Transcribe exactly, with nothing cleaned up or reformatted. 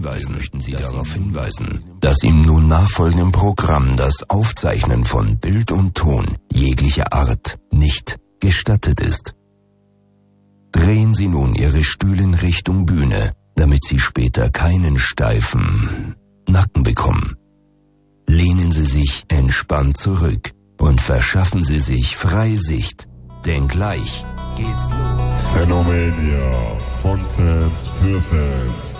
hinweisen, möchten Sie darauf hinweisen, dass im nun nachfolgenden Programm das Aufzeichnen von Bild und Ton jeglicher Art nicht gestattet ist. Drehen Sie nun Ihre Stühle in Richtung Bühne, damit Sie später keinen steifen Nacken bekommen. Lehnen Sie sich entspannt zurück und verschaffen Sie sich Freisicht, denn gleich geht's los. Phänomania von Fans für Fans.